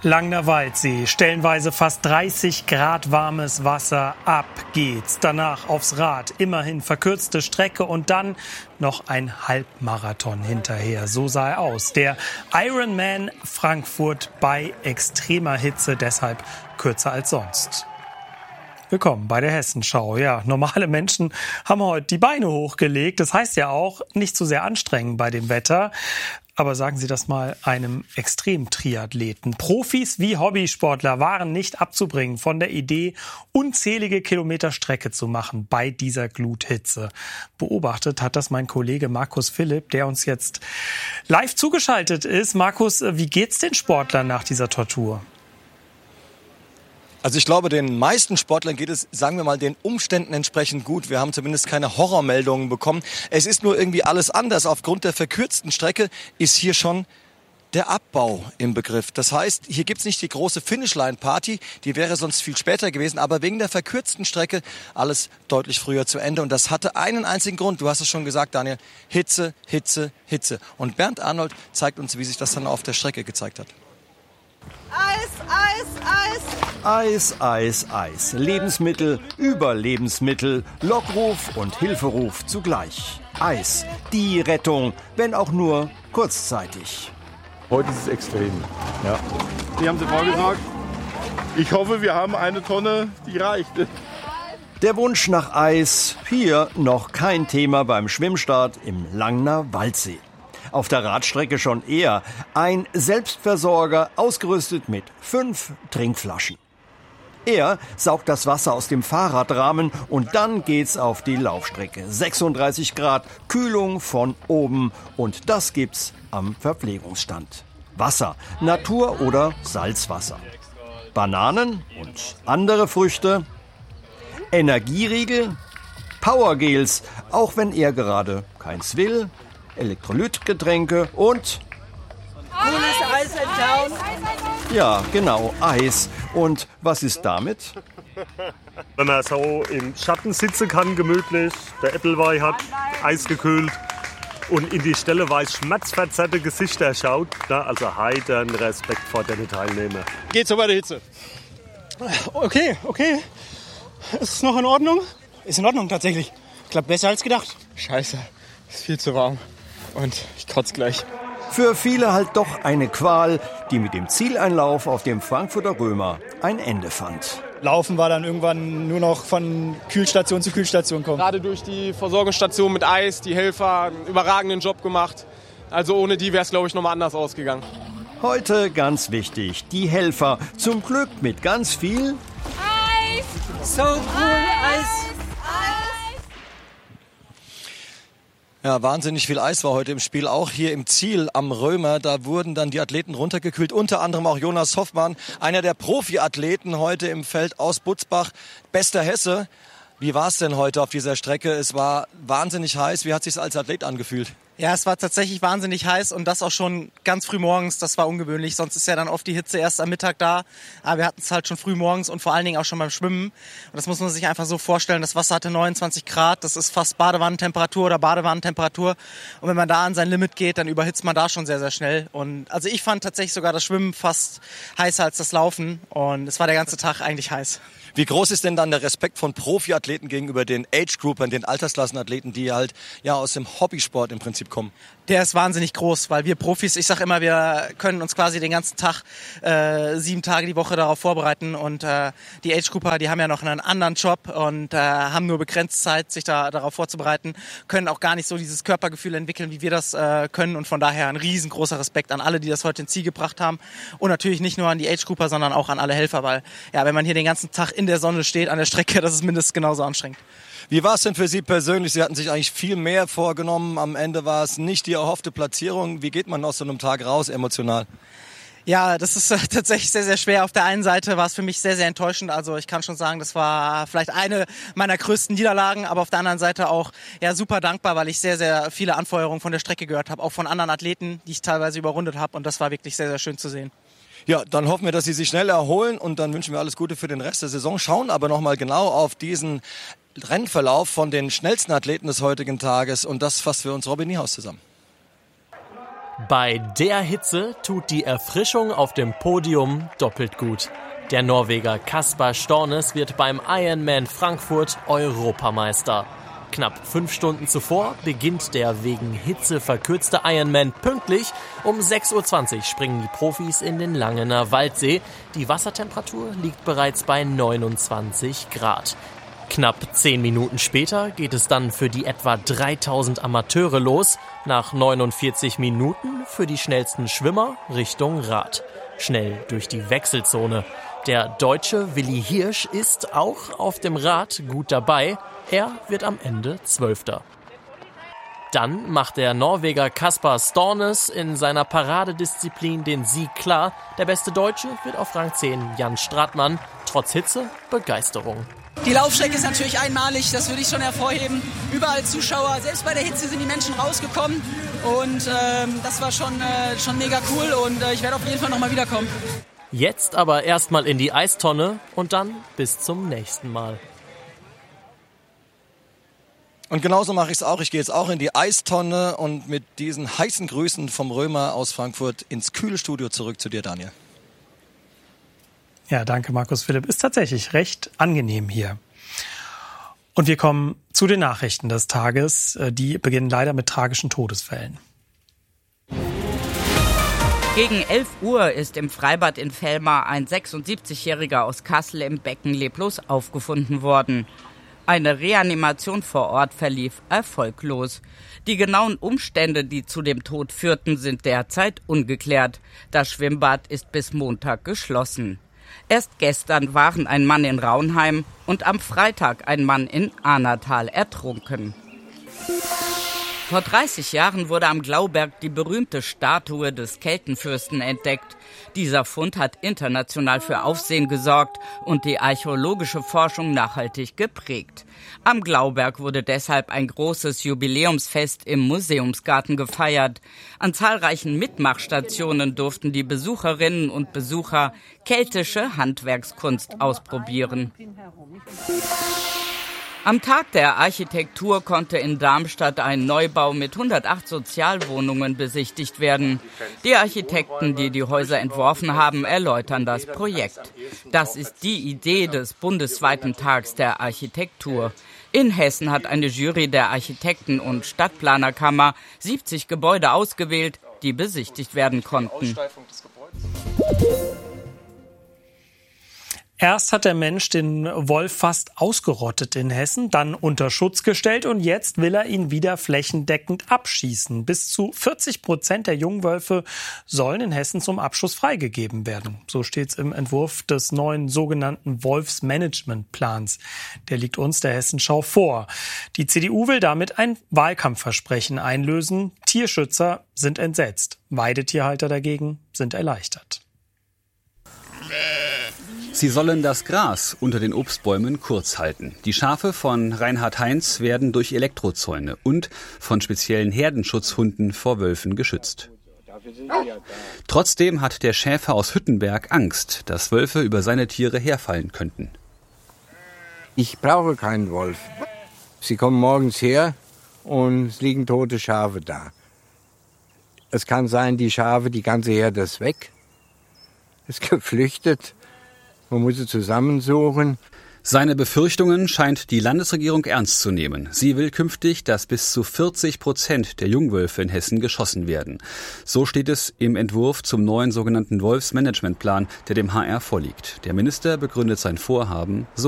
Langner Waldsee, stellenweise fast 30 Grad warmes Wasser, ab geht's. Danach aufs Rad, immerhin verkürzte Strecke und dann noch ein Halbmarathon hinterher. So sah er aus. Der Ironman Frankfurt bei extremer Hitze, deshalb kürzer als sonst. Willkommen bei der Hessenschau. Ja, normale Menschen haben heute die Beine hochgelegt. Das heißt ja auch, nicht zu sehr anstrengen bei dem Wetter. Aber sagen Sie das mal einem Extremtriathleten. Profis wie Hobbysportler waren nicht abzubringen von der Idee, unzählige Kilometer Strecke zu machen bei dieser Gluthitze. Beobachtet hat das mein Kollege Markus Philipp, der uns jetzt live zugeschaltet ist. Markus, wie geht's den Sportlern nach dieser Tortur? Also ich glaube, den meisten Sportlern geht es, sagen wir mal, den Umständen entsprechend gut. Wir haben zumindest keine Horrormeldungen bekommen. Es ist nur irgendwie alles anders. Aufgrund der verkürzten Strecke ist hier schon der Abbau im Begriff. Das heißt, hier gibt's nicht die große Finishline-Party, die wäre sonst viel später gewesen. Aber wegen der verkürzten Strecke alles deutlich früher zu Ende. Und das hatte einen einzigen Grund. Du hast es schon gesagt, Daniel. Hitze, Hitze, Hitze. Und Bernd Arnold zeigt uns, wie sich das dann auf der Strecke gezeigt hat. Eis, Eis, Eis. Eis, Eis, Eis. Lebensmittel über Lebensmittel. Lockruf und Hilferuf zugleich. Eis, die Rettung, wenn auch nur kurzzeitig. Heute ist es extrem. Ja. Die haben sie vorgesagt. Ich hoffe, wir haben eine Tonne, die reicht. Der Wunsch nach Eis, hier noch kein Thema beim Schwimmstart im Langner Waldsee. Auf der Radstrecke schon eher. Ein Selbstversorger, ausgerüstet mit 5 Trinkflaschen. Er saugt das Wasser aus dem Fahrradrahmen und dann geht's auf die Laufstrecke. 36 Grad, Kühlung von oben und das gibt's am Verpflegungsstand. Wasser, Natur- oder Salzwasser. Bananen und andere Früchte. Energieriegel, Powergels, auch wenn er gerade keins will. Elektrolytgetränke und Cooles Eis in Town. ja, genau, Eis. Und was ist damit? Wenn man so im Schatten sitzen kann, gemütlich, der Appleboy hat eisgekühlt und in die stelleweise schmerzverzerrte Gesichter schaut, na, also heiteren Respekt vor den Teilnehmern. Geht so bei der Hitze? Okay. Ist es noch in Ordnung? Ist in Ordnung tatsächlich. Klappt besser als gedacht. Scheiße, ist viel zu warm und ich kotze gleich. Für viele halt doch eine Qual, die mit dem Zieleinlauf auf dem Frankfurter Römer ein Ende fand. Laufen war dann irgendwann nur noch von Kühlstation zu Kühlstation kommen. Gerade durch die Versorgungsstation mit Eis, die Helfer, einen überragenden Job gemacht. Also ohne die wäre es, glaube ich, nochmal anders ausgegangen. Heute ganz wichtig, die Helfer, zum Glück mit ganz viel Eis. So cool, Eis. Ja, wahnsinnig viel Eis war heute im Spiel, auch hier im Ziel am Römer. Da wurden dann die Athleten runtergekühlt, unter anderem auch Jonas Hoffmann, einer der Profiathleten heute im Feld aus Butzbach, bester Hesse. Wie war es denn heute auf dieser Strecke? Es war wahnsinnig heiß. Wie hat es sich als Athlet angefühlt? Ja, es war tatsächlich wahnsinnig heiß und das auch schon ganz früh morgens. Das war ungewöhnlich, sonst ist ja dann oft die Hitze erst am Mittag da. Aber wir hatten es halt schon früh morgens und vor allen Dingen auch schon beim Schwimmen. Und das muss man sich einfach so vorstellen, das Wasser hatte 29 Grad, das ist fast Badewannentemperatur oder Badewannentemperatur. Und wenn man da an sein Limit geht, dann überhitzt man da schon sehr, sehr schnell. Und also ich fand tatsächlich sogar das Schwimmen fast heißer als das Laufen und es war der ganze Tag eigentlich heiß. Wie groß ist denn dann der Respekt von Profiathleten gegenüber den Age-Groupern, den Altersklassenathleten, die halt ja aus dem Hobbysport im Prinzip kommen? Der ist wahnsinnig groß, weil wir Profis, ich sag immer, wir können uns quasi den ganzen Tag 7 Tage die Woche darauf vorbereiten und die Age-Grouper, die haben ja noch einen anderen Job und haben nur begrenzt Zeit, sich darauf vorzubereiten, können auch gar nicht so dieses Körpergefühl entwickeln, wie wir das können und von daher ein riesengroßer Respekt an alle, die das heute ins Ziel gebracht haben und natürlich nicht nur an die Age-Grouper, sondern auch an alle Helfer, weil ja, wenn man hier den ganzen Tag in der Sonne steht an der Strecke, das ist mindestens genauso anstrengend. Wie war es denn für Sie persönlich? Sie hatten sich eigentlich viel mehr vorgenommen. Am Ende war es nicht die erhoffte Platzierung. Wie geht man aus so einem Tag raus emotional? Ja, das ist tatsächlich sehr, sehr schwer. Auf der einen Seite war es für mich sehr, sehr enttäuschend. Also ich kann schon sagen, das war vielleicht eine meiner größten Niederlagen, aber auf der anderen Seite auch ja super dankbar, weil ich sehr, sehr viele Anfeuerungen von der Strecke gehört habe, auch von anderen Athleten, die ich teilweise überrundet habe und das war wirklich sehr, sehr schön zu sehen. Ja, dann hoffen wir, dass Sie sich schnell erholen und dann wünschen wir alles Gute für den Rest der Saison. Schauen aber nochmal genau auf diesen Rennverlauf von den schnellsten Athleten des heutigen Tages und das fasst für uns Robin Niehaus zusammen. Bei der Hitze tut die Erfrischung auf dem Podium doppelt gut. Der Norweger Kaspar Stornes wird beim Ironman Frankfurt Europameister. Knapp 5 Stunden zuvor beginnt der wegen Hitze verkürzte Ironman pünktlich. Um 6.20 Uhr springen die Profis in den Langener Waldsee. Die Wassertemperatur liegt bereits bei 29 Grad. Knapp 10 Minuten später geht es dann für die etwa 3000 Amateure los. Nach 49 Minuten für die schnellsten Schwimmer Richtung Rad. Schnell durch die Wechselzone. Der Deutsche Willi Hirsch ist auch auf dem Rad gut dabei. Er wird am Ende 12. Dann macht der Norweger Kaspar Stornes in seiner Paradedisziplin den Sieg klar. Der beste Deutsche wird auf Rang 10 Jan Stratmann. Trotz Hitze Begeisterung. Die Laufstrecke ist natürlich einmalig, das würde ich schon hervorheben. Überall Zuschauer, selbst bei der Hitze sind die Menschen rausgekommen. Und das war schon mega cool und ich werde auf jeden Fall nochmal wiederkommen. Jetzt aber erstmal in die Eistonne und dann bis zum nächsten Mal. Und genauso mache ich es auch. Ich gehe jetzt auch in die Eistonne und mit diesen heißen Grüßen vom Römer aus Frankfurt ins kühle Studio zurück zu dir, Daniel. Ja, danke Markus Philipp. Ist tatsächlich recht angenehm hier. Und wir kommen zu den Nachrichten des Tages. Die beginnen leider mit tragischen Todesfällen. Gegen 11 Uhr ist im Freibad in Velmar ein 76-Jähriger aus Kassel im Becken leblos aufgefunden worden. Eine Reanimation vor Ort verlief erfolglos. Die genauen Umstände, die zu dem Tod führten, sind derzeit ungeklärt. Das Schwimmbad ist bis Montag geschlossen. Erst gestern waren ein Mann in Raunheim und am Freitag ein Mann in Ahnatal ertrunken. Vor 30 Jahren wurde am Glauberg die berühmte Statue des Keltenfürsten entdeckt. Dieser Fund hat international für Aufsehen gesorgt und die archäologische Forschung nachhaltig geprägt. Am Glauberg wurde deshalb ein großes Jubiläumsfest im Museumsgarten gefeiert. An zahlreichen Mitmachstationen durften die Besucherinnen und Besucher keltische Handwerkskunst ausprobieren. Am Tag der Architektur konnte in Darmstadt ein Neubau mit 108 Sozialwohnungen besichtigt werden. Die Architekten, die die Häuser entworfen haben, erläutern das Projekt. Das ist die Idee des bundesweiten Tags der Architektur. In Hessen hat eine Jury der Architekten- und Stadtplanerkammer 70 Gebäude ausgewählt, die besichtigt werden konnten. Erst hat der Mensch den Wolf fast ausgerottet in Hessen, dann unter Schutz gestellt und jetzt will er ihn wieder flächendeckend abschießen. Bis zu 40% der Jungwölfe sollen in Hessen zum Abschuss freigegeben werden. So steht's im Entwurf des neuen sogenannten Wolfsmanagementplans. Der liegt uns der Hessenschau vor. Die CDU will damit ein Wahlkampfversprechen einlösen. Tierschützer sind entsetzt. Weidetierhalter dagegen sind erleichtert. Sie sollen das Gras unter den Obstbäumen kurz halten. Die Schafe von Reinhard Heinz werden durch Elektrozäune und von speziellen Herdenschutzhunden vor Wölfen geschützt. Trotzdem hat der Schäfer aus Hüttenberg Angst, dass Wölfe über seine Tiere herfallen könnten. Ich brauche keinen Wolf. Sie kommen morgens her und es liegen tote Schafe da. Es kann sein, die Schafe, die ganze Herde ist weg, ist geflüchtet. Man muss sie zusammensuchen. Seine Befürchtungen scheint die Landesregierung ernst zu nehmen. Sie will künftig, dass bis zu 40% der Jungwölfe in Hessen geschossen werden. So steht es im Entwurf zum neuen sogenannten Wolfsmanagementplan, der dem HR vorliegt. Der Minister begründet sein Vorhaben so.